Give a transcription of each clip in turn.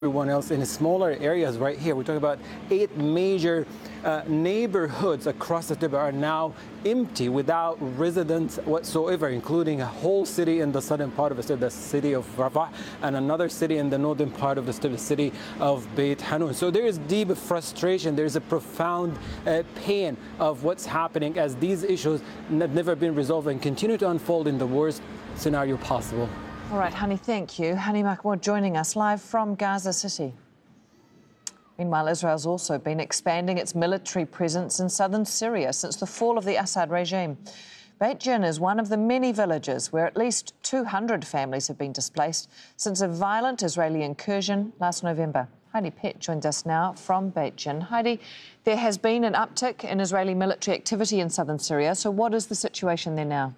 everyone else in smaller areas right here. We're talking about 8 major neighborhoods across the Tibet are now empty without residents whatsoever, including a whole city in the southern part of the state, the city of Rafah, and another city in the northern part of the state, the city of Beit Hanun. So there is deep frustration. There is a profound pain of what's happening as these issues have never been resolved and continue to unfold in the worst scenario possible. All right, Hani, thank you. Hani Mahmoud joining us live from Gaza City. Meanwhile, Israel's also been expanding its military presence in southern Syria since the fall of the Assad regime. Beit Jin is one of the many villages where at least 200 families have been displaced since a violent Israeli incursion last November. Heidi Pett joins us now from Beit Jin. Heidi, there has been an uptick in Israeli military activity in southern Syria, so what is the situation there now?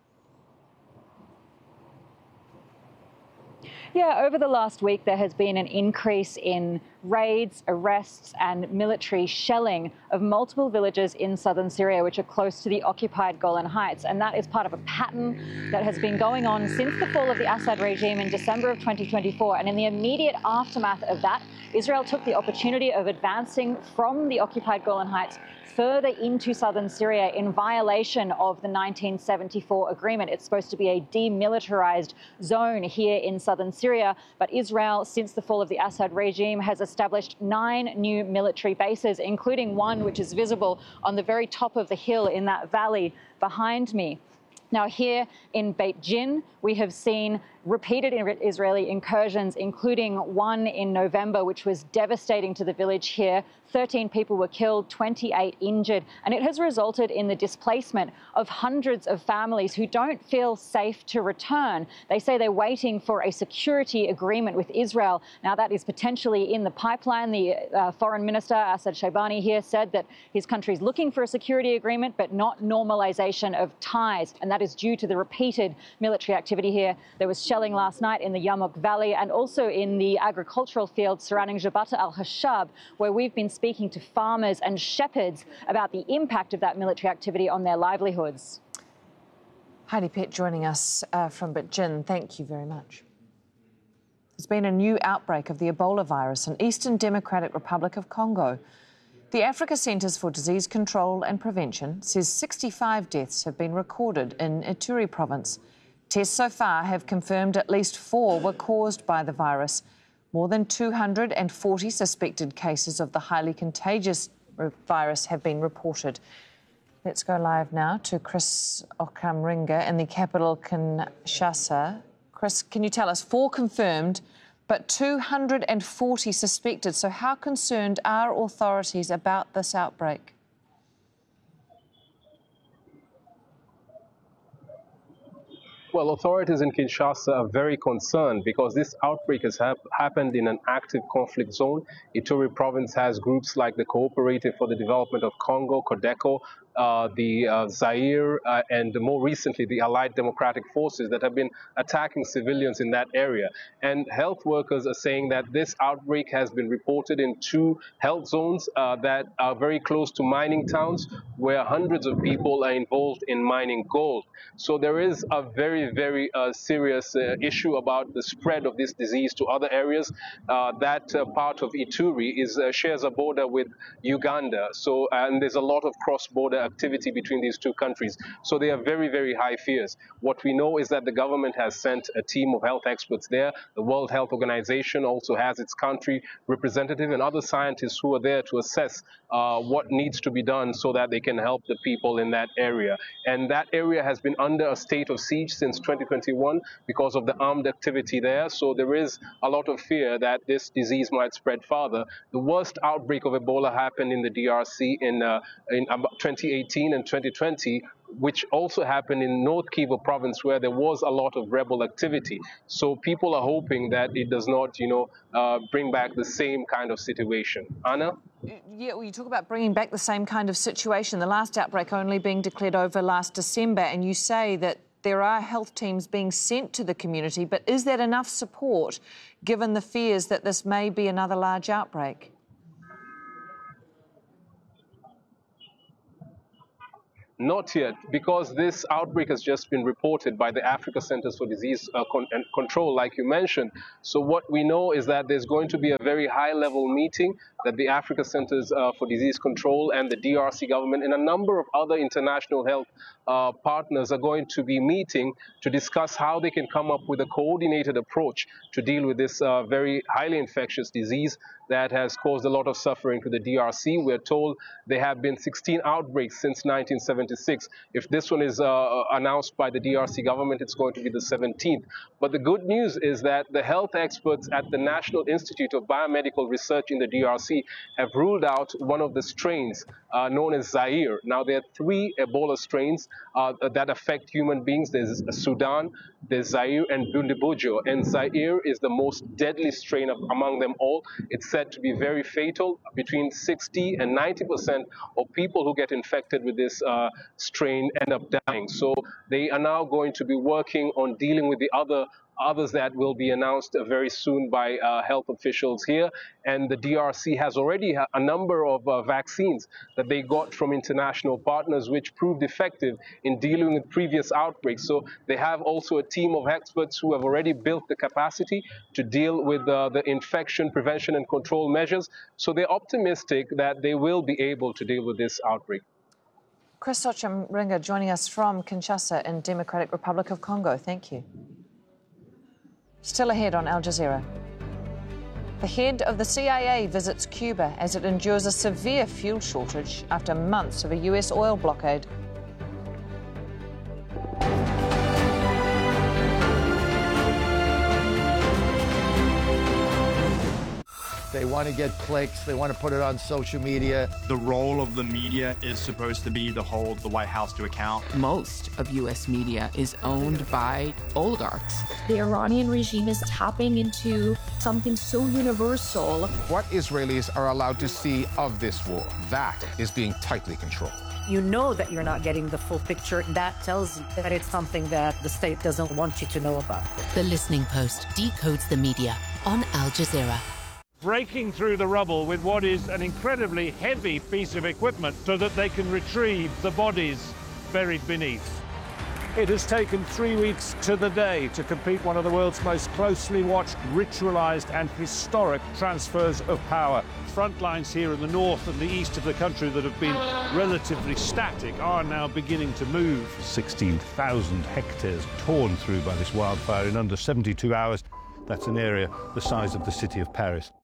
Yeah, over the last week, there has been an increase in raids, arrests and military shelling of multiple villages in southern Syria, which are close to the occupied Golan Heights. And that is part of a pattern that has been going on since the fall of the Assad regime in December of 2024. And in the immediate aftermath of that, Israel took the opportunity of advancing from the occupied Golan Heights further into southern Syria in violation of the 1974 agreement. It's supposed to be a demilitarized zone here in southern Syria, but Israel, since the fall of the Assad regime, has established 9 new military bases, including one which is visible on the very top of the hill in that valley behind me. Now, here in Beit Jin, we have seen repeated Israeli incursions, including one in November, which was devastating to the village here. 13 people were killed, 28 injured, and it has resulted in the displacement of hundreds of families who don't feel safe to return. They say they're waiting for a security agreement with Israel. Now, that is potentially in the pipeline. The Foreign Minister, Asad Shaibani, here said that his country is looking for a security agreement, but not normalization of ties, and that is due to the repeated military activity here. There was shelling last night in the Yarmouk Valley and also in the agricultural fields surrounding Jabata al-Hashab, where we've been speaking to farmers and shepherds about the impact of that military activity on their livelihoods. Heidi Pett joining us from Beit Jin. Thank you very much. There's been a new outbreak of the Ebola virus in Eastern Democratic Republic of Congo. The Africa Centres for Disease Control and Prevention says 65 deaths have been recorded in Ituri province. Tests so far have confirmed at least 4 were caused by the virus. More than 240 suspected cases of the highly contagious virus have been reported. Let's go live now to Chris Okamringa in the capital, Kinshasa. Chris, can you tell us 4 confirmed, but 240 suspected? So how concerned are authorities about this outbreak? Well, authorities in Kinshasa are very concerned because this outbreak has happened in an active conflict zone. Ituri province has groups like the Cooperative for the Development of Congo, CODECO, the Zaire, and more recently the Allied Democratic Forces that have been attacking civilians in that area. And health workers are saying that this outbreak has been reported in 2 health zones that are very close to mining towns where hundreds of people are involved in mining gold. So there is a very serious issue about the spread of this disease to other areas. That part of Ituri shares a border with Uganda. So, and there's a lot of cross-border activity between these 2 countries. So they are very high fears. What we know is that the government has sent a team of health experts there. The World Health Organization also has its country representative and other scientists who are there to assess what needs to be done so that they can help the people in that area. And that area has been under a state of siege since 2021 because of the armed activity there. So there is a lot of fear that this disease might spread farther. The worst outbreak of Ebola happened in the DRC in about 2018 and 2020, which also happened in North Kivu province, where there was a lot of rebel activity. So people are hoping that it does not, bring back the same kind of situation. Anna? Yeah, well, you talk about bringing back the same kind of situation. The last outbreak only being declared over last December, and you say that there are health teams being sent to the community, but is that enough support given the fears that this may be another large outbreak? Not yet, because this outbreak has just been reported by the Africa Centers for Disease Control, like you mentioned. So what we know is that there's going to be a very high-level meeting that the Africa Centers for Disease Control and the DRC government and a number of other international health partners are going to be meeting to discuss how they can come up with a coordinated approach to deal with this very highly infectious disease that has caused a lot of suffering to the DRC. We're told there have been 16 outbreaks since 1976. If this one is announced by the DRC government, it's going to be the 17th. But the good news is that the health experts at the National Institute of Biomedical Research in the DRC have ruled out one of the strains known as Zaire. Now, there are 3 Ebola strains that affect human beings. There's Sudan, there's Zaire, and Bundibugyo. And Zaire is the most deadly strain among them all. It's said to be very fatal. Between 60 and 90% of people who get infected with this strain end up dying. So they are now going to be working on dealing with the others that will be announced very soon by health officials here. And the DRC has already a number of vaccines that they got from international partners, which proved effective in dealing with previous outbreaks. So they have also a team of experts who have already built the capacity to deal with the infection prevention and control measures. So they're optimistic that they will be able to deal with this outbreak. Chris Ocham-Ringa joining us from Kinshasa in Democratic Republic of Congo. Thank you. Still ahead on Al Jazeera. The head of the CIA visits Cuba as it endures a severe fuel shortage after months of a US oil blockade. They want to get clicks. They want to put it on social media. The role of the media is supposed to be to hold the White House to account. Most of U.S. media is owned by oligarchs. The Iranian regime is tapping into something so universal. What Israelis are allowed to see of this war, that is being tightly controlled. You know that you're not getting the full picture. That tells you that it's something that the state doesn't want you to know about. The Listening Post decodes the media on Al Jazeera. Breaking through the rubble with what is an incredibly heavy piece of equipment so that they can retrieve the bodies buried beneath. It has taken 3 weeks to the day to complete one of the world's most closely watched, ritualized and historic transfers of power. Front lines here in the north and the east of the country that have been relatively static are now beginning to move. 16,000 hectares torn through by this wildfire in under 72 hours. That's an area the size of the city of Paris.